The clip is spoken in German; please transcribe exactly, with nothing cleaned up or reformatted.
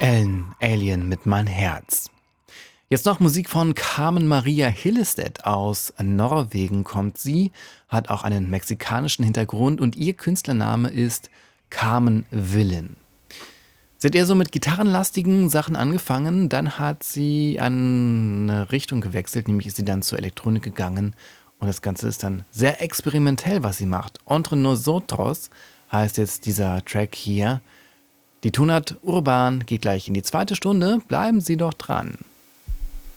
Ellen, Alien mit mein Herz. Jetzt noch Musik von Carmen Maria Hillestedt aus Norwegen kommt sie, hat auch einen mexikanischen Hintergrund und ihr Künstlername ist Carmen Willen. Sie hat eher so mit gitarrenlastigen Sachen angefangen, dann hat sie eine Richtung gewechselt, nämlich ist sie dann zur Elektronik gegangen und das Ganze ist dann sehr experimentell, was sie macht. Entre Nosotros heißt jetzt dieser Track hier. Die Tonart Urban geht gleich in die zweite Stunde, bleiben Sie doch dran.